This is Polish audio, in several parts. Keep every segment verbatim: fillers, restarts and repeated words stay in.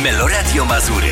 Meloradio Mazury.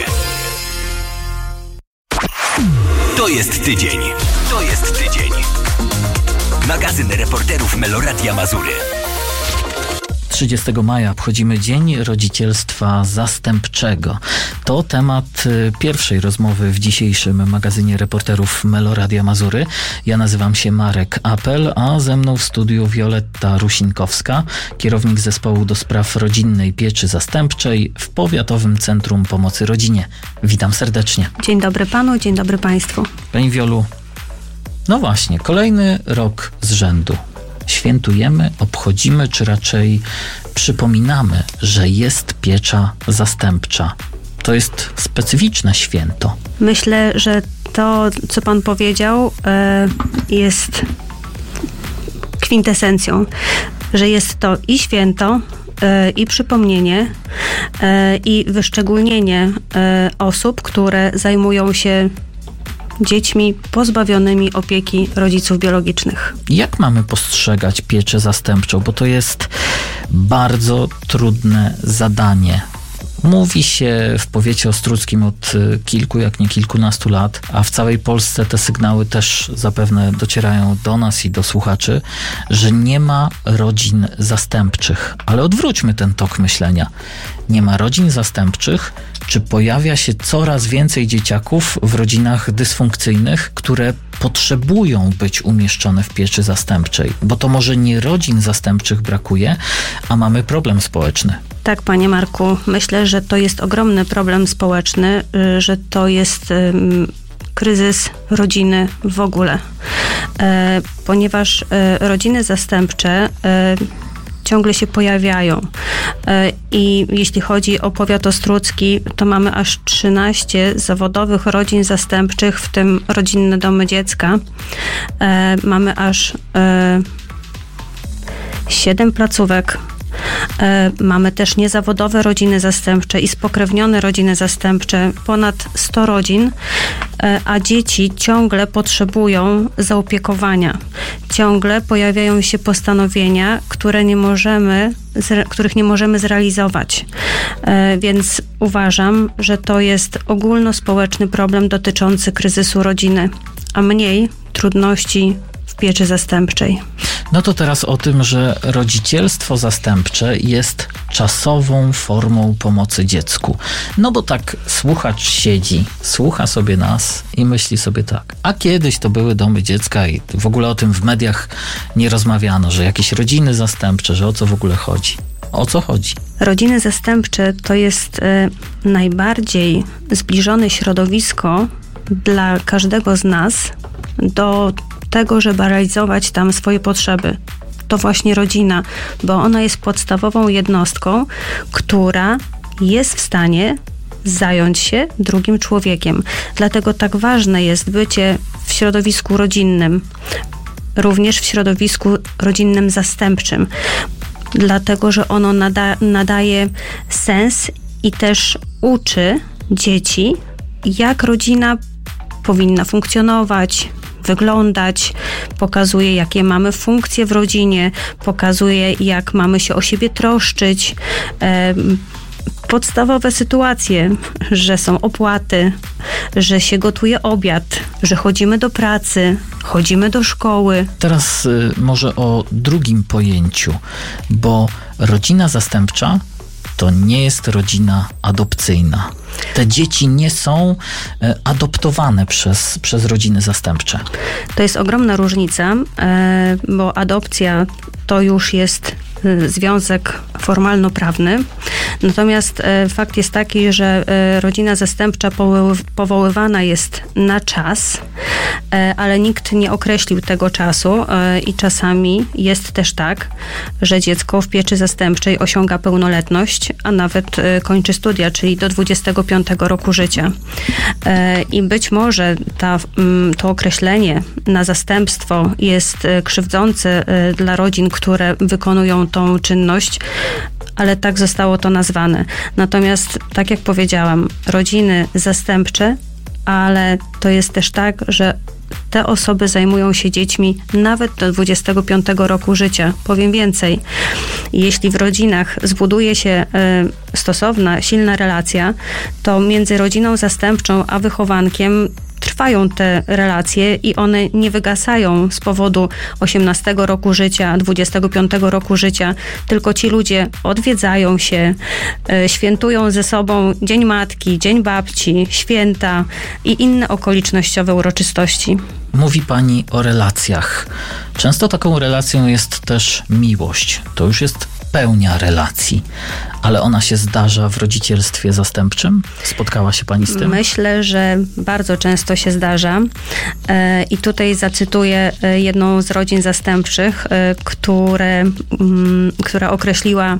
To jest tydzień. To jest tydzień. Magazyn reporterów Meloradia Mazury. trzydziestego maja obchodzimy Dzień Rodzicielstwa Zastępczego. To temat pierwszej rozmowy w dzisiejszym magazynie reporterów Meloradia Mazury. Ja nazywam się Marek Apel, a ze mną w studiu Wioletta Rusinkowska, kierownik zespołu do spraw rodzinnej pieczy zastępczej w Powiatowym Centrum Pomocy Rodzinie. Witam serdecznie. Dzień dobry panu, dzień dobry państwu. Pani Wiolu, no właśnie, kolejny rok z rzędu. Świętujemy, obchodzimy, czy raczej przypominamy, że jest piecza zastępcza. To jest specyficzne święto. Myślę, że to, co pan powiedział, jest kwintesencją, że jest to i święto, i przypomnienie, i wyszczególnienie osób, które zajmują się dziećmi pozbawionymi opieki rodziców biologicznych. Jak mamy postrzegać pieczę zastępczą? Bo to jest bardzo trudne zadanie. Mówi się w powiecie ostródzkim od kilku, jak nie kilkunastu lat, a w całej Polsce te sygnały też zapewne docierają do nas i do słuchaczy, że nie ma rodzin zastępczych. Ale odwróćmy ten tok myślenia. Nie ma rodzin zastępczych, czy pojawia się coraz więcej dzieciaków w rodzinach dysfunkcyjnych, które potrzebują być umieszczone w pieczy zastępczej? Bo to może nie rodzin zastępczych brakuje, a mamy problem społeczny. Tak, panie Marku, myślę, że to jest ogromny problem społeczny, że to jest um, kryzys rodziny w ogóle. E, ponieważ e, rodziny zastępcze e, ciągle się pojawiają. E, I jeśli chodzi o powiat ostródzki, to mamy aż trzynaście zawodowych rodzin zastępczych, w tym rodzinne domy dziecka. E, mamy aż e, siedem placówek. Mamy też niezawodowe rodziny zastępcze i spokrewnione rodziny zastępcze, ponad sto rodzin, a dzieci ciągle potrzebują zaopiekowania. Ciągle pojawiają się postanowienia, które nie możemy, których nie możemy zrealizować. Więc uważam, że to jest ogólnospołeczny problem dotyczący kryzysu rodziny, a mniej trudności w pieczy zastępczej. No to teraz o tym, że rodzicielstwo zastępcze jest czasową formą pomocy dziecku. No bo tak słuchacz siedzi, słucha sobie nas i myśli sobie tak, a kiedyś to były domy dziecka i w ogóle o tym w mediach nie rozmawiano, że jakieś rodziny zastępcze, że o co w ogóle chodzi. O co chodzi? Rodziny zastępcze to jest y, najbardziej zbliżone środowisko dla każdego z nas do tego, żeby realizować tam swoje potrzeby. To właśnie rodzina, bo ona jest podstawową jednostką, która jest w stanie zająć się drugim człowiekiem. Dlatego tak ważne jest bycie w środowisku rodzinnym, również w środowisku rodzinnym zastępczym, dlatego że ono nada, nadaje sens i też uczy dzieci, jak rodzina powinna funkcjonować, wyglądać, pokazuje, jakie mamy funkcje w rodzinie, pokazuje, jak mamy się o siebie troszczyć. E, podstawowe sytuacje, że są opłaty, że się gotuje obiad, że chodzimy do pracy, chodzimy do szkoły. Teraz y, może o drugim pojęciu, bo rodzina zastępcza to nie jest rodzina adopcyjna. Te dzieci nie są e, adoptowane przez, przez rodziny zastępcze. To jest ogromna różnica, e, bo adopcja to już jest e, związek formalno-prawny. Natomiast e, fakt jest taki, że e, rodzina zastępcza powoł- powoływana jest na czas, e, ale nikt nie określił tego czasu e, i czasami jest też tak, że dziecko w pieczy zastępczej osiąga pełnoletność, a nawet e, kończy studia, czyli do dwudziestego piątego roku życia. E, I być może ta, m, to określenie na zastępstwo jest e, krzywdzące e, dla rodzin, które wykonują tą czynność, ale tak zostało to nazwane. Natomiast, tak jak powiedziałam, rodziny zastępcze ale to jest też tak, że te osoby zajmują się dziećmi nawet do dwudziestego piątego roku życia. Powiem więcej. Jeśli w rodzinach zbuduje się y, stosowna, silna relacja, to między rodziną zastępczą a wychowankiem trwają te relacje i one nie wygasają z powodu osiemnastego roku życia, dwudziestego piątego roku życia, tylko ci ludzie odwiedzają się, y, świętują ze sobą Dzień Matki, Dzień Babci, święta i inne okolicznościowe uroczystości. Mówi pani o relacjach. Często taką relacją jest też miłość. To już jest pełnia relacji, ale ona się zdarza w rodzicielstwie zastępczym? Spotkała się pani z tym? Myślę, że bardzo często się zdarza i tutaj zacytuję jedną z rodzin zastępczych, które, która określiła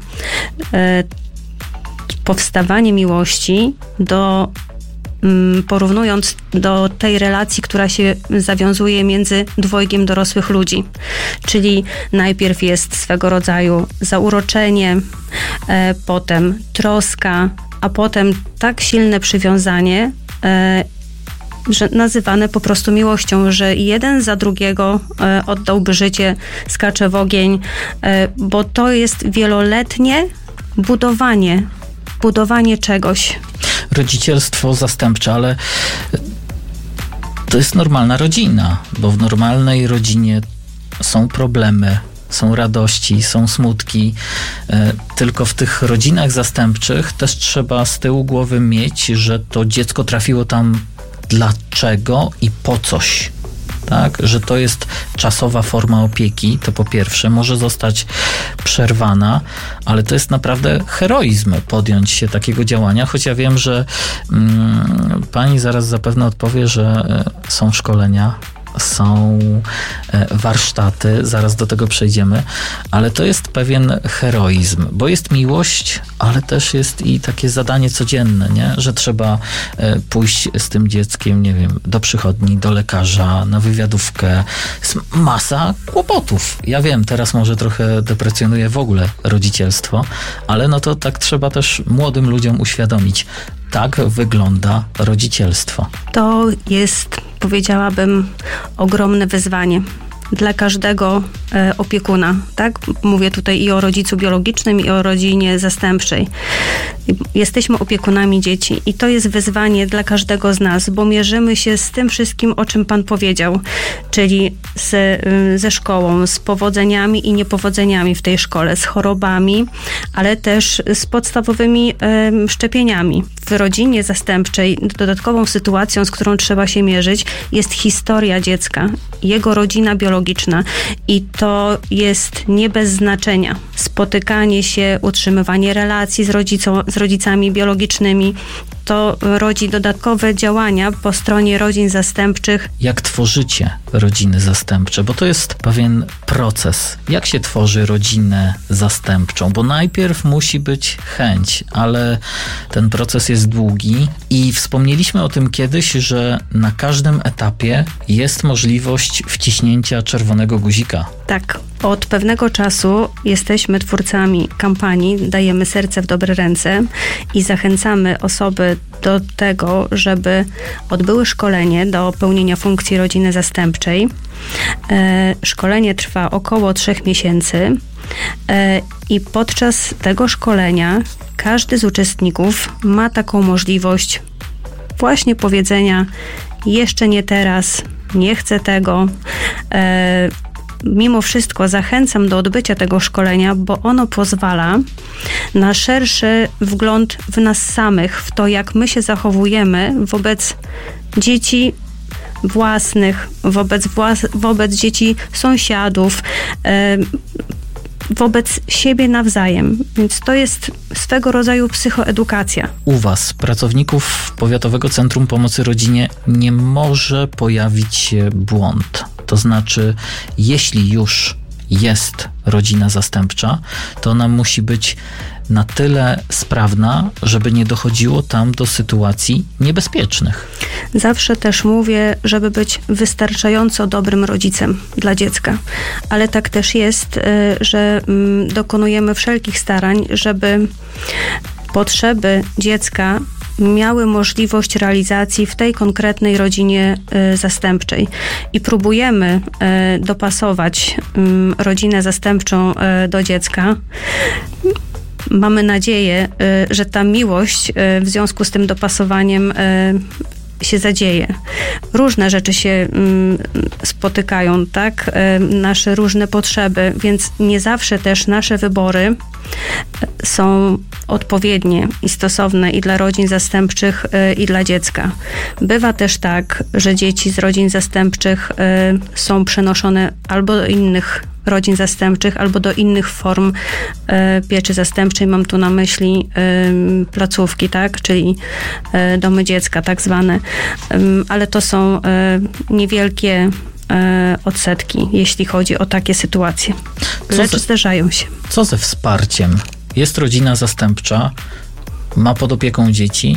powstawanie miłości do porównując do tej relacji, która się zawiązuje między dwojgiem dorosłych ludzi. Czyli najpierw jest swego rodzaju zauroczenie, e, potem troska, a potem tak silne przywiązanie, e, że nazywane po prostu miłością, że jeden za drugiego e, oddałby życie, skacze w ogień, e, bo to jest wieloletnie budowanie, budowanie czegoś. Rodzicielstwo zastępcze, ale to jest normalna rodzina, bo w normalnej rodzinie są problemy, są radości, są smutki. Tylko w tych rodzinach zastępczych też trzeba z tyłu głowy mieć, że to dziecko trafiło tam dlaczego i po coś. Tak, że to jest czasowa forma opieki, to po pierwsze może zostać przerwana, ale to jest naprawdę heroizm podjąć się takiego działania, choć ja wiem, że mm, pani zaraz zapewne odpowie, że y, są szkolenia, są warsztaty, zaraz do tego przejdziemy, ale to jest pewien heroizm, bo jest miłość, ale też jest i takie zadanie codzienne, nie? Że trzeba pójść z tym dzieckiem, nie wiem, do przychodni, do lekarza, na wywiadówkę. Jest masa kłopotów. Ja wiem, teraz może trochę deprecjonuję w ogóle rodzicielstwo, ale no to tak trzeba też młodym ludziom uświadomić. Tak wygląda rodzicielstwo. To jest, powiedziałabym, ogromne wyzwanie dla każdego e, opiekuna, tak? Mówię tutaj i o rodzicu biologicznym, i o rodzinie zastępczej. Jesteśmy opiekunami dzieci i to jest wyzwanie dla każdego z nas, bo mierzymy się z tym wszystkim, o czym pan powiedział, czyli z, ze szkołą, z powodzeniami i niepowodzeniami w tej szkole, z chorobami, ale też z podstawowymi e, szczepieniami. W rodzinie zastępczej dodatkową sytuacją, z którą trzeba się mierzyć, jest historia dziecka, jego rodzina biologiczna i to jest nie bez znaczenia. Spotykanie się, utrzymywanie relacji z, rodzicą, z rodzicami biologicznymi, to rodzi dodatkowe działania po stronie rodzin zastępczych. Jak tworzycie rodziny zastępcze? Bo to jest pewien proces. Jak się tworzy rodzinę zastępczą? Bo najpierw musi być chęć, ale ten proces jest długi i wspomnieliśmy o tym kiedyś, że na każdym etapie jest możliwość wciśnięcia czerwonego guzika. Tak. Od pewnego czasu jesteśmy twórcami kampanii Dajemy serce w dobre ręce i zachęcamy osoby do tego, żeby odbyły szkolenie do pełnienia funkcji rodziny zastępczej. E, szkolenie trwa około trzech miesięcy e, i podczas tego szkolenia każdy z uczestników ma taką możliwość właśnie powiedzenia: jeszcze nie teraz, nie chcę tego. E, Mimo wszystko zachęcam do odbycia tego szkolenia, bo ono pozwala na szerszy wgląd w nas samych, w to, jak my się zachowujemy wobec dzieci własnych, wobec, włas- wobec dzieci sąsiadów, e, wobec siebie nawzajem. Więc to jest swego rodzaju psychoedukacja. U was, pracowników Powiatowego Centrum Pomocy Rodzinie, nie może pojawić się błąd. To znaczy, jeśli już jest rodzina zastępcza, to ona musi być na tyle sprawna, żeby nie dochodziło tam do sytuacji niebezpiecznych. Zawsze też mówię, żeby być wystarczająco dobrym rodzicem dla dziecka. Ale tak też jest, że dokonujemy wszelkich starań, żeby potrzeby dziecka miały możliwość realizacji w tej konkretnej rodzinie y, zastępczej. I próbujemy y, dopasować y, rodzinę zastępczą y, do dziecka. Mamy nadzieję, y, że ta miłość y, w związku z tym dopasowaniem y, się zadzieje. Różne rzeczy się mm, spotykają, tak? E, nasze różne potrzeby, więc nie zawsze też nasze wybory są odpowiednie i stosowne i dla rodzin zastępczych, e, i dla dziecka. Bywa też tak, że dzieci z rodzin zastępczych e, są przenoszone albo do innych rodzin zastępczych, albo do innych form e, pieczy zastępczej. Mam tu na myśli e, placówki, tak? Czyli e, domy dziecka tak zwane. E, ale to są e, niewielkie e, odsetki, jeśli chodzi o takie sytuacje. Lecz zdarzają się. Co ze wsparciem? Jest rodzina zastępcza, ma pod opieką dzieci,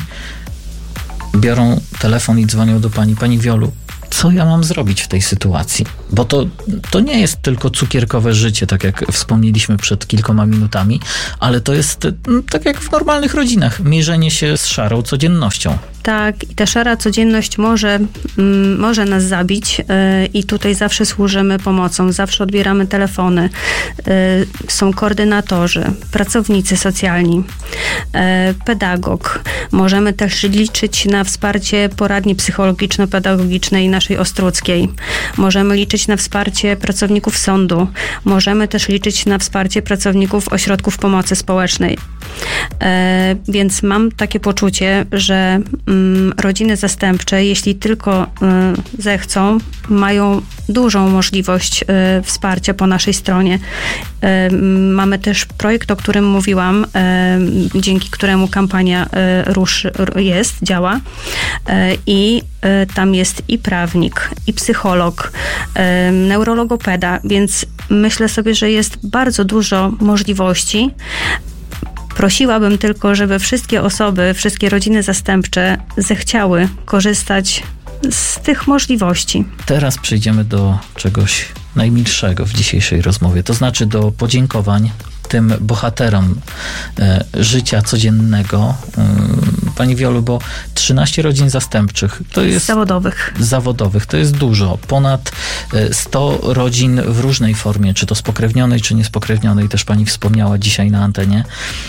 biorą telefon i dzwonią do pani. Pani Wiolu, co ja mam zrobić w tej sytuacji? Bo to, to nie jest tylko cukierkowe życie, tak jak wspomnieliśmy przed kilkoma minutami, ale to jest tak jak w normalnych rodzinach, mierzenie się z szarą codziennością. Tak, i ta szara codzienność może, mm, może nas zabić yy, i tutaj zawsze służymy pomocą, zawsze odbieramy telefony, yy, są koordynatorzy, pracownicy socjalni, yy, pedagog. Możemy też liczyć na wsparcie poradni psychologiczno-pedagogicznej naszej Ostródzkiej. Możemy liczyć na wsparcie pracowników sądu. Możemy też liczyć na wsparcie pracowników ośrodków pomocy społecznej. Yy, więc mam takie poczucie, że rodziny zastępcze, jeśli tylko y, zechcą, mają dużą możliwość y, wsparcia po naszej stronie. Y, mamy też projekt, o którym mówiłam, y, dzięki któremu kampania y, Rusz jest, działa. Y, I y, tam jest i prawnik, i psycholog, y, neurologopeda, więc myślę sobie, że jest bardzo dużo możliwości. Prosiłabym tylko, żeby wszystkie osoby, wszystkie rodziny zastępcze zechciały korzystać z tych możliwości. Teraz przejdziemy do czegoś najmilszego w dzisiejszej rozmowie, to znaczy do podziękowań tym bohaterom e, życia codziennego. E, Pani Wiolu, bo trzynaście rodzin zastępczych to jest... Zawodowych. Zawodowych, to jest dużo. Ponad sto rodzin w różnej formie, czy to spokrewnionej, czy niespokrewnionej, też pani wspomniała dzisiaj na antenie.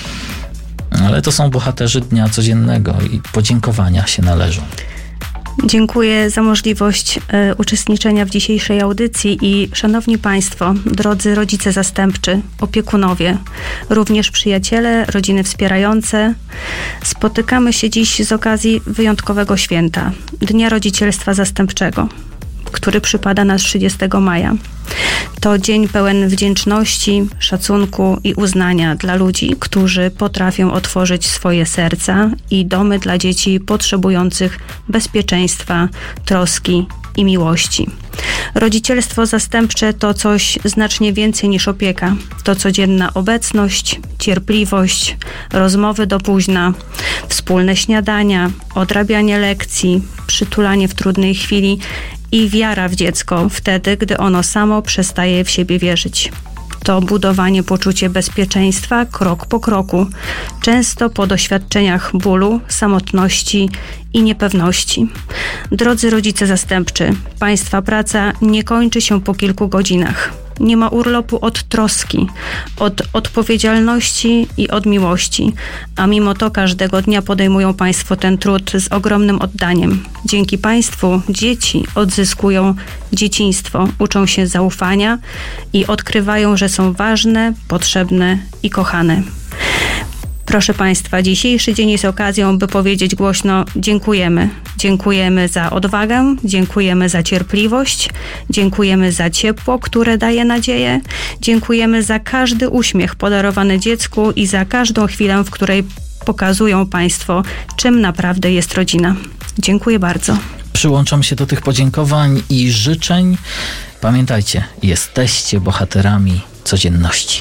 Ale to są bohaterzy dnia codziennego i podziękowania się należą. Dziękuję za możliwość e, uczestniczenia w dzisiejszej audycji i szanowni państwo, drodzy rodzice zastępczy, opiekunowie, również przyjaciele, rodziny wspierające, spotykamy się dziś z okazji wyjątkowego święta, Dnia Rodzicielstwa Zastępczego, który przypada na trzydziestego maja. To dzień pełen wdzięczności, szacunku i uznania dla ludzi, którzy potrafią otworzyć swoje serca i domy dla dzieci potrzebujących bezpieczeństwa, troski i miłości. Rodzicielstwo zastępcze to coś znacznie więcej niż opieka. To codzienna obecność, cierpliwość, rozmowy do późna, wspólne śniadania, odrabianie lekcji, przytulanie w trudnej chwili i wiara w dziecko wtedy, gdy ono samo przestaje w siebie wierzyć. To budowanie poczucia bezpieczeństwa krok po kroku, często po doświadczeniach bólu, samotności i niepewności. Drodzy rodzice zastępczy, państwa praca nie kończy się po kilku godzinach. Nie ma urlopu od troski, od odpowiedzialności i od miłości, a mimo to każdego dnia podejmują państwo ten trud z ogromnym oddaniem. Dzięki państwu dzieci odzyskują dzieciństwo, uczą się zaufania i odkrywają, że są ważne, potrzebne i kochane. Proszę państwa, dzisiejszy dzień jest okazją, by powiedzieć głośno dziękujemy. Dziękujemy za odwagę, dziękujemy za cierpliwość, dziękujemy za ciepło, które daje nadzieję, dziękujemy za każdy uśmiech podarowany dziecku i za każdą chwilę, w której pokazują państwo, czym naprawdę jest rodzina. Dziękuję bardzo. Przyłączam się do tych podziękowań i życzeń. Pamiętajcie, jesteście bohaterami codzienności.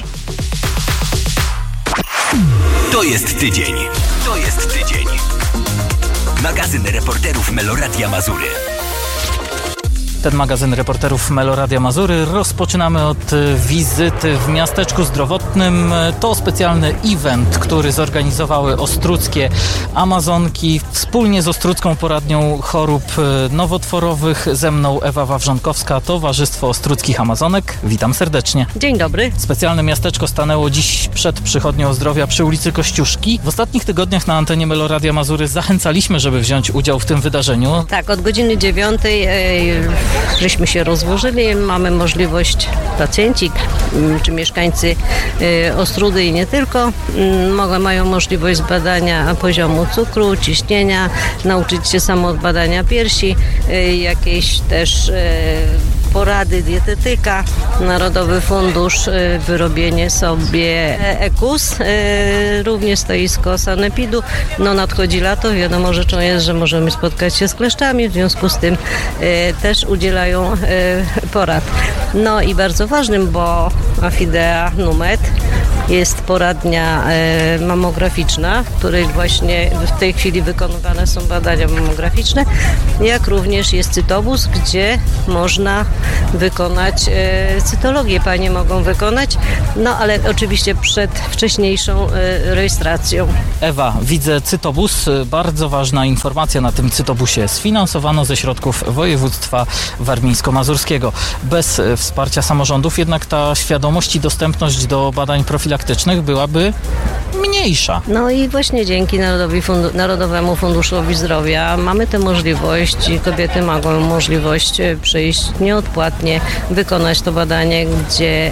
To jest tydzień. To jest tydzień. Magazyn reporterów Meloradia Mazury. ten magazyn reporterów Meloradia Mazury. Rozpoczynamy od wizyty w miasteczku zdrowotnym. To specjalny event, który zorganizowały Ostruckie Amazonki wspólnie z Ostrucką Poradnią Chorób Nowotworowych. Ze mną Ewa Wawrzonkowska, Towarzystwo Ostruckich Amazonek. Witam serdecznie. Dzień dobry. Specjalne miasteczko stanęło dziś przed Przychodnią Zdrowia przy ulicy Kościuszki. W ostatnich tygodniach na antenie Meloradia Mazury zachęcaliśmy, żeby wziąć udział w tym wydarzeniu. Tak, od godziny dziewiątej e, żeśmy się rozłożyli. Mamy możliwość, pacjenci m, czy mieszkańcy e, Ostródy i nie tylko, m, mogą, mają możliwość zbadania poziomu cukru, ciśnienia, nauczyć się samobadania piersi, e, jakieś też e, porady dietetyka, Narodowy Fundusz, e, wyrobienie sobie E K U S, e, również stoisko sanepidu. No nadchodzi lato, wiadomo rzeczą jest, że możemy spotkać się z kleszczami, w związku z tym e, też udzielają e, porad. No i bardzo ważnym, bo Afidea Numet jest poradnia e, mamograficzna, w której właśnie w tej chwili wykonywane są badania mamograficzne, jak również jest cytobus, gdzie można wykonać e, cytologię. Panie mogą wykonać, no ale oczywiście przed wcześniejszą e, rejestracją. Ewa, widzę cytobus. Bardzo ważna informacja na tym cytobusie. Sfinansowano ze środków województwa warmińsko-mazurskiego. Bez wsparcia samorządów jednak ta świadomość i dostępność do badań profilaktycznych byłaby mniejsza. No i właśnie dzięki Narodowi Fundu- Narodowemu Funduszowi Zdrowia mamy tę możliwość i kobiety mogą możliwość przyjść nieodpłatnie, wykonać to badanie, gdzie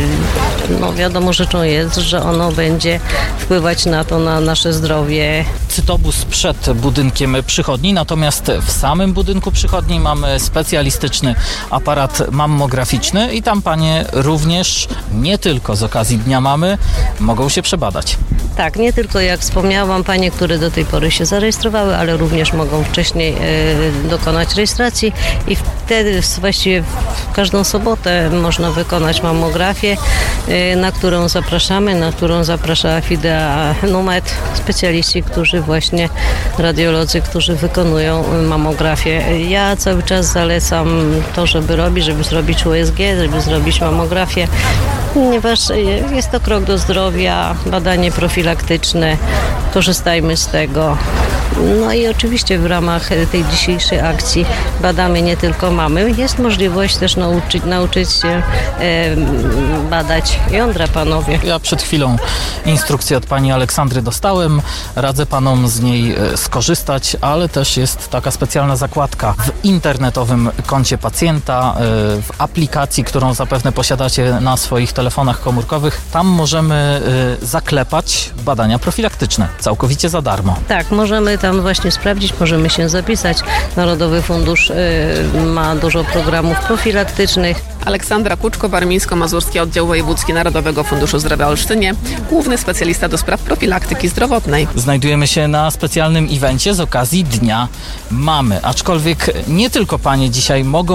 no wiadomo rzeczą jest, że ono będzie wpływać na to, na nasze zdrowie. Cytobus przed budynkiem przychodni, natomiast w samym budynku przychodni mamy specjalistyczny aparat mammograficzny i tam panie również, nie tylko z okazji Dnia Mamy, mogą się przebadać. Tak, nie tylko jak wspomniałam, panie, które do tej pory się zarejestrowały, ale również mogą wcześniej e, dokonać rejestracji i wtedy właściwie w każdą sobotę można wykonać mammografię, e, na którą zapraszamy, na którą zaprasza Afidea Numet, specjaliści, którzy właśnie, radiolodzy, którzy wykonują mammografię. Ja cały czas zalecam to, żeby robić, żeby zrobić U S G, żeby zrobić mammografię, ponieważ jest to krok do zdrowia, badanie profilaktyczne, korzystajmy z tego. No i oczywiście w ramach tej dzisiejszej akcji badamy nie tylko mamy, jest możliwość też nauczyć, nauczyć się e, badać jądra, panowie. Ja przed chwilą instrukcję od pani Aleksandry dostałem, radzę panom z niej skorzystać, ale też jest taka specjalna zakładka w internetowym koncie pacjenta, w aplikacji, którą zapewne posiadacie na swoich telefonach komórkowych. Tam możemy zaklepać badania profilaktyczne, całkowicie za darmo. Tak, możemy tam właśnie sprawdzić, możemy się zapisać. Narodowy Fundusz y, ma dużo programów profilaktycznych. Aleksandra Kuczko, Warmińsko-Mazurski Oddział Wojewódzki Narodowego Funduszu Zdrowia Olsztynie, główny specjalista do spraw profilaktyki zdrowotnej. Znajdujemy się na specjalnym evencie z okazji Dnia Mamy, aczkolwiek nie tylko panie dzisiaj mogą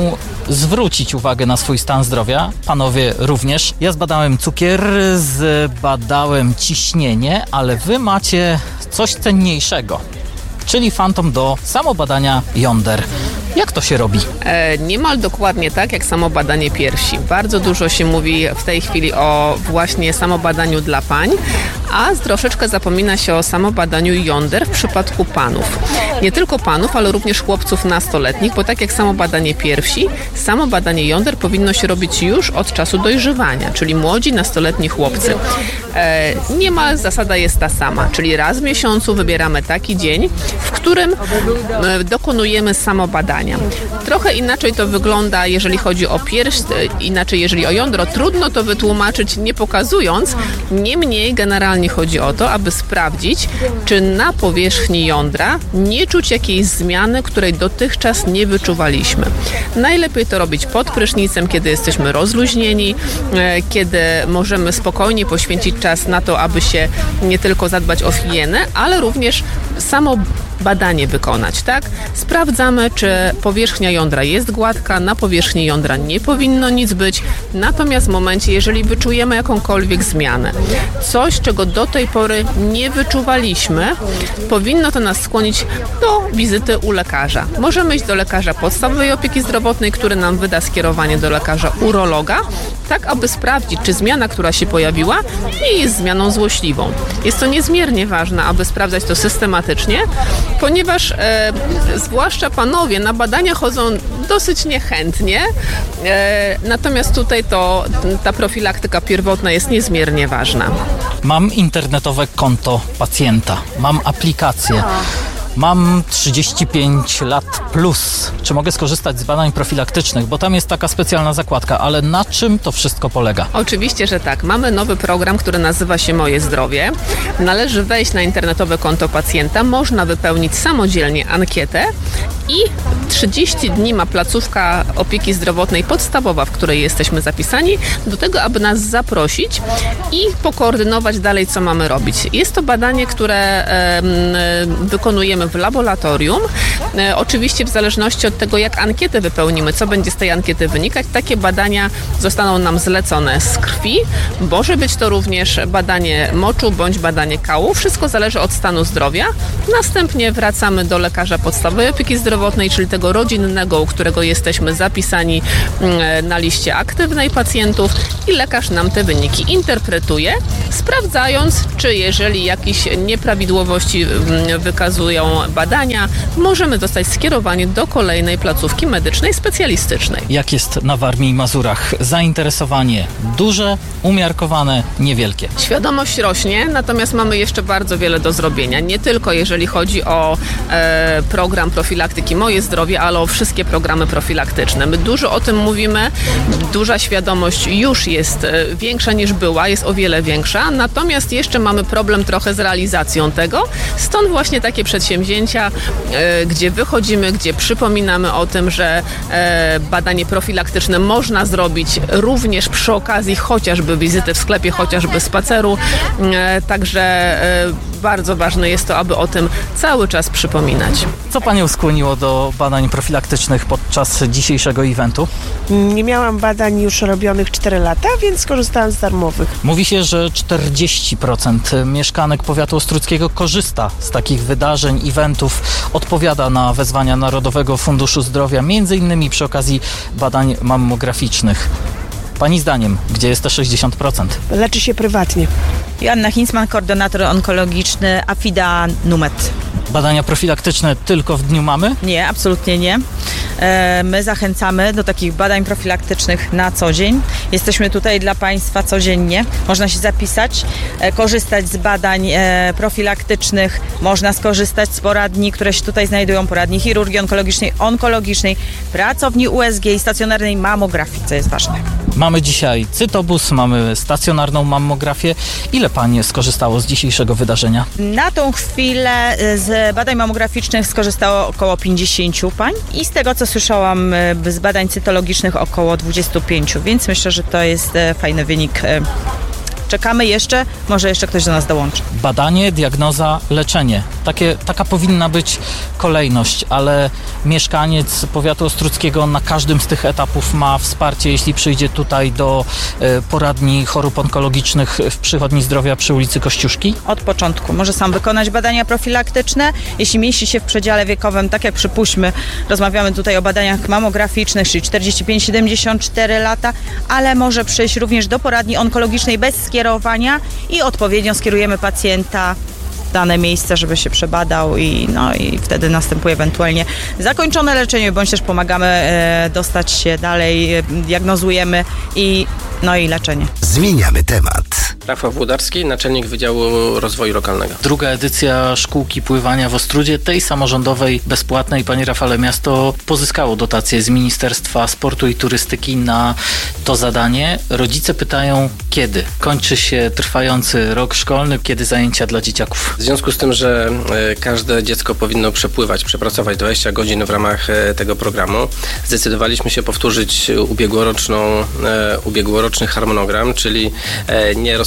zwrócić uwagę na swój stan zdrowia, panowie również. Ja zbadałem cukier, zbadałem ciśnienie, ale wy macie coś cenniejszego, czyli fantom do samobadania jąder. Jak to się robi? E, niemal dokładnie tak jak samobadanie piersi. Bardzo dużo się mówi w tej chwili o właśnie samobadaniu dla pań, a troszeczkę zapomina się o samobadaniu jąder w przypadku panów. Nie tylko panów, ale również chłopców nastoletnich, bo tak jak samobadanie piersi, samobadanie jąder powinno się robić już od czasu dojrzewania, czyli młodzi, nastoletni chłopcy. E, niemal zasada jest ta sama, czyli raz w miesiącu wybieramy taki dzień, w którym e, dokonujemy samobadania. Trochę inaczej to wygląda, jeżeli chodzi o pierś, inaczej jeżeli o jądro. Trudno to wytłumaczyć nie pokazując, niemniej generalnie chodzi o to, aby sprawdzić, czy na powierzchni jądra nie czuć jakiejś zmiany, której dotychczas nie wyczuwaliśmy. Najlepiej to robić pod prysznicem, kiedy jesteśmy rozluźnieni, kiedy możemy spokojnie poświęcić czas na to, aby się nie tylko zadbać o higienę, ale również samo badanie wykonać, tak? Sprawdzamy, czy powierzchnia jądra jest gładka, na powierzchni jądra nie powinno nic być, natomiast w momencie, jeżeli wyczujemy jakąkolwiek zmianę, coś, czego do tej pory nie wyczuwaliśmy, powinno to nas skłonić do wizyty u lekarza. Możemy iść do lekarza podstawowej opieki zdrowotnej, który nam wyda skierowanie do lekarza urologa, tak aby sprawdzić, czy zmiana, która się pojawiła, nie jest zmianą złośliwą. Jest to niezmiernie ważne, aby sprawdzać to systematycznie, ponieważ e, zwłaszcza panowie na badania chodzą dosyć niechętnie, e, natomiast tutaj to ta profilaktyka pierwotna jest niezmiernie ważna. Mam internetowe konto pacjenta, mam aplikację. Mam trzydzieści pięć lat plus. Czy mogę skorzystać z badań profilaktycznych? Bo tam jest taka specjalna zakładka, ale na czym to wszystko polega? Oczywiście, że tak. Mamy nowy program, który nazywa się Moje Zdrowie. Należy wejść na internetowe konto pacjenta. Można wypełnić samodzielnie ankietę i trzydzieści dni ma placówka opieki zdrowotnej podstawowa, w której jesteśmy zapisani, do tego, aby nas zaprosić i pokoordynować dalej, co mamy robić. Jest to badanie, które e, wykonujemy w laboratorium. E, oczywiście w zależności od tego, jak ankietę wypełnimy, co będzie z tej ankiety wynikać, takie badania zostaną nam zlecone z krwi. Może być to również badanie moczu bądź badanie kału. Wszystko zależy od stanu zdrowia. Następnie wracamy do lekarza podstawowej opieki zdrowotnej, czyli tego rodzinnego, u którego jesteśmy zapisani na liście aktywnej pacjentów i lekarz nam te wyniki interpretuje, sprawdzając, czy jeżeli jakieś nieprawidłowości wykazują badania, możemy dostać skierowanie do kolejnej placówki medycznej specjalistycznej. Jak jest na Warmii i Mazurach? Zainteresowanie duże, umiarkowane, niewielkie? Świadomość rośnie, natomiast mamy jeszcze bardzo wiele do zrobienia. Nie tylko jeżeli chodzi o e, program profilaktyki Moje Zdrowie, ale o wszystkie programy profilaktyczne. My dużo o tym mówimy, duża świadomość już jest e, większa niż była, jest o wiele większa, natomiast jeszcze mamy problem trochę z realizacją tego. Stąd właśnie takie przedsięwzięcia, e, gdzie wychodzimy, gdzie przypominamy o tym, że e, badanie profilaktyczne można zrobić również przy okazji chociażby wizyty w sklepie, chociażby spaceru. E, także e, bardzo ważne jest to, aby o tym cały czas przypominać. Co Panią skłoniło do badań profilaktycznych podczas dzisiejszego eventu? Nie miałam badań już robionych cztery lata, więc skorzystałam z darmowych. Mówi się, że czterdzieści procent mieszkanek powiatu ostródzkiego korzysta z takich wydarzeń, eventów, odpowiada na wezwania Narodowego Funduszu Zdrowia, między innymi przy okazji badań mammograficznych. Pani zdaniem, gdzie jest te sześćdziesiąt procent? Leczy się prywatnie. Joanna Hinzman, koordynator onkologiczny Afida Numet. Badania profilaktyczne tylko w dniu mamy? Nie, absolutnie nie. My zachęcamy do takich badań profilaktycznych na co dzień. Jesteśmy tutaj dla Państwa codziennie. Można się zapisać, korzystać z badań profilaktycznych. Można skorzystać z poradni, które się tutaj znajdują. Poradni chirurgii onkologicznej, onkologicznej, pracowni U S G i stacjonarnej mammografii, co jest ważne. Mamy dzisiaj cytobus, mamy stacjonarną mammografię. Ile Pani skorzystało z dzisiejszego wydarzenia? Na tą chwilę z badań mammograficznych skorzystało około pięćdziesięciu pań i z tego, co słyszałam z badań cytologicznych, około dwudziestu pięciu, więc myślę, że to jest fajny wynik. Czekamy jeszcze, może jeszcze ktoś do nas dołączy. Badanie, diagnoza, leczenie. Takie, taka powinna być kolejność, ale mieszkaniec powiatu ostródzkiego na każdym z tych etapów ma wsparcie, jeśli przyjdzie tutaj do y, poradni chorób onkologicznych w Przychodni Zdrowia przy ulicy Kościuszki? Od początku. Może sam wykonać badania profilaktyczne, jeśli mieści się w przedziale wiekowym, tak jak przypuśćmy, rozmawiamy tutaj o badaniach mammograficznych, czyli czterdzieści pięć siedemdziesiąt cztery lata, ale może przyjść również do poradni onkologicznej bez skierowania i odpowiednio skierujemy pacjenta w dane miejsce, żeby się przebadał i, no, i wtedy następuje ewentualnie zakończone leczenie, bądź też pomagamy e, dostać się dalej, e, diagnozujemy i, no i leczenie. Zmieniamy temat. Rafał Włodarski, naczelnik Wydziału Rozwoju Lokalnego. Druga edycja szkółki pływania w Ostródzie, tej samorządowej, bezpłatnej. Panie Rafale, miasto pozyskało dotację z Ministerstwa Sportu i Turystyki na to zadanie. Rodzice pytają, kiedy kończy się trwający rok szkolny, kiedy zajęcia dla dzieciaków? W związku z tym, że każde dziecko powinno przepływać, przepracować dwadzieścia godzin w ramach tego programu, zdecydowaliśmy się powtórzyć ubiegłoroczną, ubiegłoroczny harmonogram, czyli nie rozpoczynać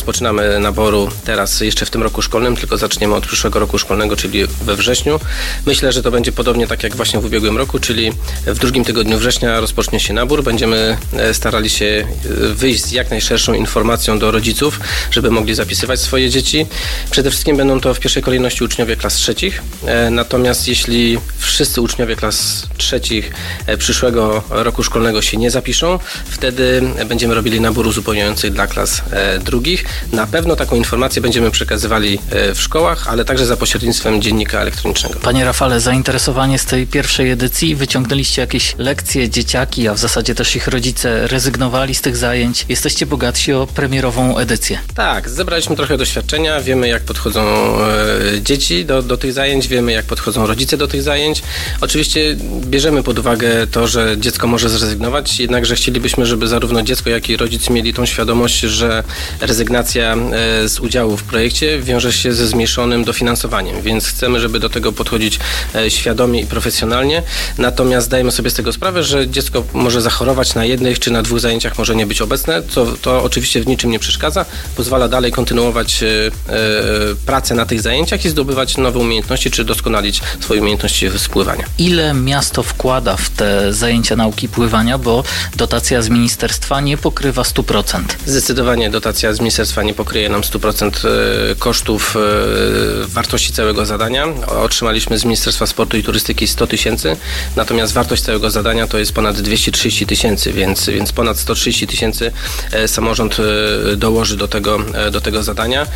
rozpoczynamy naboru teraz jeszcze w tym roku szkolnym, tylko zaczniemy od przyszłego roku szkolnego, czyli we wrześniu. Myślę, że to będzie podobnie tak jak właśnie w ubiegłym roku, czyli w drugim tygodniu września rozpocznie się nabór. Będziemy starali się wyjść z jak najszerszą informacją do rodziców, żeby mogli zapisywać swoje dzieci. Przede wszystkim będą to w pierwszej kolejności uczniowie klas trzecich. Natomiast jeśli wszyscy uczniowie klas trzecich przyszłego roku szkolnego się nie zapiszą, wtedy będziemy robili nabór uzupełniający dla klas drugich. Na pewno taką informację będziemy przekazywali w szkołach, ale także za pośrednictwem dziennika elektronicznego. Panie Rafale, zainteresowanie z tej pierwszej edycji, wyciągnęliście jakieś lekcje, dzieciaki, a w zasadzie też ich rodzice rezygnowali z tych zajęć. Jesteście bogatsi o premierową edycję. Tak, zebraliśmy trochę doświadczenia, wiemy jak podchodzą e, dzieci do, do tych zajęć, wiemy jak podchodzą rodzice do tych zajęć. Oczywiście bierzemy pod uwagę to, że dziecko może zrezygnować, jednakże chcielibyśmy, żeby zarówno dziecko, jak i rodzic mieli tą świadomość, że rezygnacja e, z udziału w projekcie wiąże się ze zmniejszonym dofinansowaniem, więc chcemy, żeby do tego podchodzić e, świadomie i profesjonalnie, natomiast zdajemy sobie z tego sprawę, że dziecko może zachorować na jednych czy na dwóch zajęciach, może nie być obecne, co to oczywiście w niczym nie przeszkadza, pozwala dalej kontynuować e, e, pracę na tych zajęciach i zdobywać nowe umiejętności, czy doskonalić swoje umiejętności spływania. Ile miasto wkłada w te zajęcia nauki pływania, bo dotacja z ministerstwa nie pokrywa stu procent? Zdecydowanie dotacja z ministerstwa nie pokryje nam stu procent kosztów wartości całego zadania. Otrzymaliśmy z Ministerstwa Sportu i Turystyki sto tysięcy, natomiast wartość całego zadania to jest ponad dwieście trzydzieści tysięcy, więc, więc ponad sto trzydzieści tysięcy samorząd dołoży do tego, do tego zadania.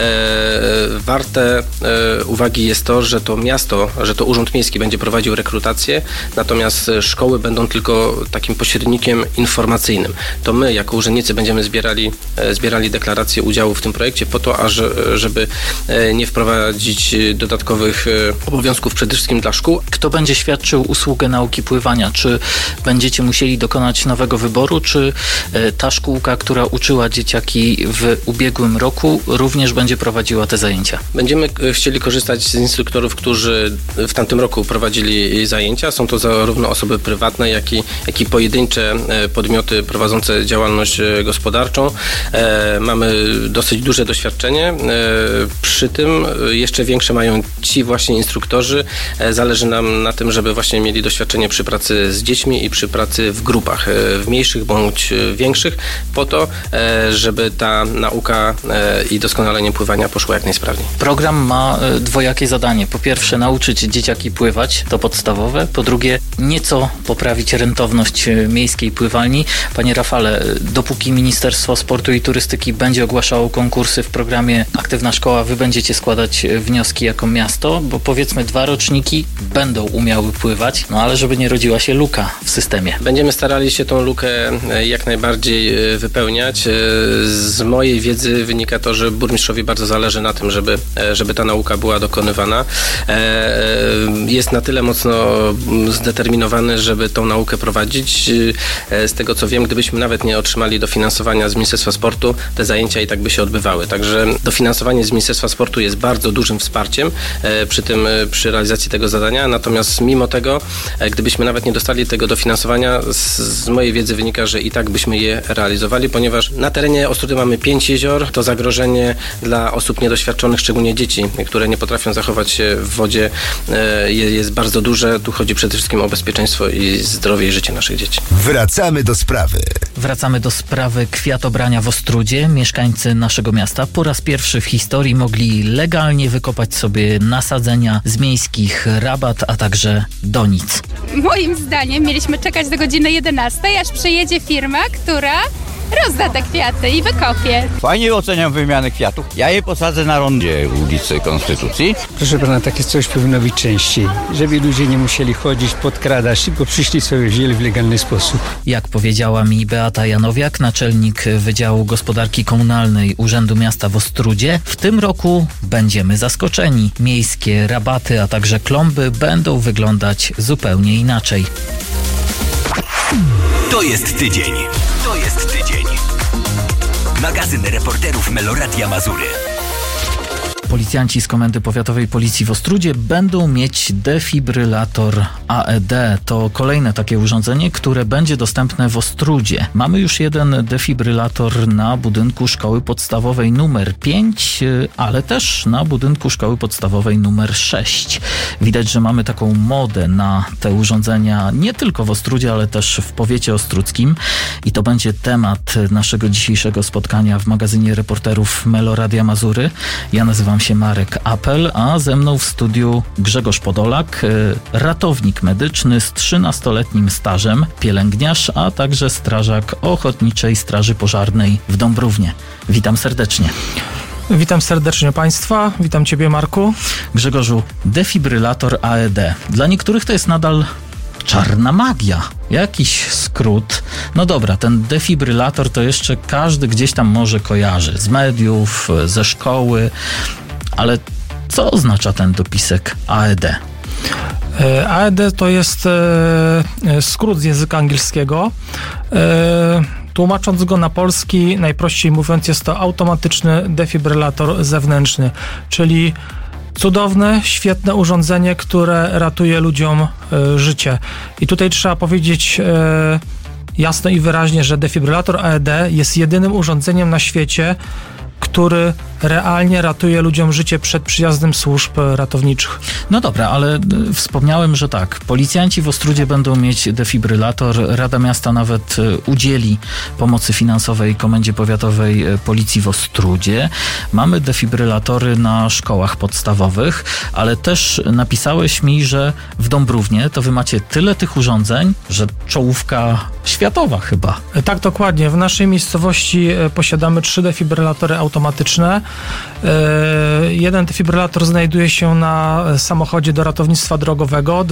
Warte uwagi jest to, że to miasto, że to Urząd Miejski będzie prowadził rekrutację, natomiast szkoły będą tylko takim pośrednikiem informacyjnym. To my, jako urzędnicy, będziemy zbierali, zbierali deklaracje udziału w tym projekcie po to, aż, żeby nie wprowadzić dodatkowych obowiązków przede wszystkim dla szkół. Kto będzie świadczył usługę nauki pływania? Czy będziecie musieli dokonać nowego wyboru, czy ta szkółka, która uczyła dzieciaki w ubiegłym roku, również będzie prowadziła te zajęcia? Będziemy chcieli korzystać z instruktorów, którzy w tamtym roku prowadzili zajęcia. Są to zarówno osoby prywatne, jak i, jak i pojedyncze podmioty prowadzące działalność gospodarczą. Mamy dosyć duże doświadczenie. Przy tym jeszcze większe mają ci właśnie instruktorzy. Zależy nam na tym, żeby właśnie mieli doświadczenie przy pracy z dziećmi i przy pracy w grupach, w mniejszych bądź większych, po to, żeby ta nauka i doskonalenie pływania poszło jak najsprawniej. Program ma dwojakie zadanie. Po pierwsze, nauczyć dzieciaki pływać, to podstawowe. Po drugie, nieco poprawić rentowność miejskiej pływalni. Panie Rafale, dopóki Ministerstwo Sportu i Turystyki będzie ogłaszało konkursy w programie Aktywna Szkoła, wy będziecie składać wnioski jako miasto, bo powiedzmy dwa roczniki będą umiały pływać, no ale żeby nie rodziła się luka w systemie. Będziemy starali się tą lukę jak najbardziej wypełniać. Z mojej wiedzy wynika to, że burmistrzowi bardzo zależy na tym, żeby, żeby ta nauka była dokonywana. Jest na tyle mocno zdeterminowany, żeby tą naukę prowadzić. Z tego co wiem, gdybyśmy nawet nie otrzymali dofinansowania z Ministerstwa Sportu, te zajęcia i tak by się odbywały. Także dofinansowanie z Ministerstwa Sportu jest bardzo dużym wsparciem przy tym, przy realizacji tego zadania. Natomiast mimo tego, gdybyśmy nawet nie dostali tego dofinansowania, z, z mojej wiedzy wynika, że i tak byśmy je realizowali, ponieważ na terenie Ostródy mamy pięć jezior. To zagrożenie dla osób niedoświadczonych, szczególnie dzieci, które nie potrafią zachować się w wodzie, jest bardzo duże. Tu chodzi przede wszystkim o bezpieczeństwo i zdrowie i życie naszych dzieci. Wracamy do sprawy. Wracamy do sprawy kwiatobrania w Ostródzie. Mieszkańcy naszego miasta po raz pierwszy w historii mogli legalnie wykopać sobie nasadzenia z miejskich rabat, a także donic. Moim zdaniem mieliśmy czekać do godziny jedenastej, aż przyjedzie firma, która rozda te kwiaty i wykopie. Fajnie oceniam wymianę kwiatów. Ja je posadzę na rondzie ulicy Konstytucji. Proszę pana, takie coś powinno być częściej, żeby ludzie nie musieli chodzić, podkradać, tylko przyszli sobie wzięli w legalny sposób. Jak powiedziała mi Beata Janowiak, naczelnik Wydziału Gospodarki Komunalnej Urzędu Miasta w Ostródzie, w tym roku będziemy zaskoczeni. Miejskie rabaty, a także klomby będą wyglądać zupełnie inaczej. To jest tydzień. To jest tydzień. Magazyn reporterów Meloradia Mazury. Policjanci z Komendy Powiatowej Policji w Ostródzie będą mieć defibrylator A E D to kolejne takie urządzenie, które będzie dostępne w Ostródzie. Mamy już jeden defibrylator na budynku szkoły podstawowej numer pięć, ale też na budynku szkoły podstawowej numer sześć. Widać, że mamy taką modę na te urządzenia nie tylko w Ostródzie, ale też w powiecie ostródzkim. I to będzie temat naszego dzisiejszego spotkania w magazynie reporterów Meloradia Mazury. Ja nazywam się Marek Apel, a ze mną w studiu Grzegorz Podolak, ratownik medyczny z trzynastoletnim stażem, pielęgniarz, a także strażak Ochotniczej Straży Pożarnej w Dąbrównie. Witam serdecznie. Witam serdecznie Państwa, witam Ciebie, Marku. Grzegorzu, defibrylator A E D. Dla niektórych to jest nadal czarna magia. Jakiś skrót. No dobra, ten defibrylator to jeszcze każdy gdzieś tam może kojarzy. Z mediów, ze szkoły. Ale co oznacza ten dopisek A E D? A E D to jest e, skrót z języka angielskiego. E, tłumacząc go na polski, najprościej mówiąc, jest to automatyczny defibrylator zewnętrzny, czyli cudowne, świetne urządzenie, które ratuje ludziom e, życie. I tutaj trzeba powiedzieć e, jasno i wyraźnie, że defibrylator A E D jest jedynym urządzeniem na świecie, który realnie ratuje ludziom życie przed przyjazdem służb ratowniczych. No dobra, ale wspomniałem, że tak, policjanci w Ostródzie będą mieć defibrylator, Rada Miasta nawet udzieli pomocy finansowej Komendzie Powiatowej Policji w Ostródzie. Mamy defibrylatory na szkołach podstawowych, ale też napisałeś mi, że w Dąbrównie to wy macie tyle tych urządzeń, że czołówka światowa chyba. Tak, dokładnie. W naszej miejscowości posiadamy trzy defibrylatory automatyczne. Jeden defibrylator znajduje się na samochodzie do ratownictwa drogowego,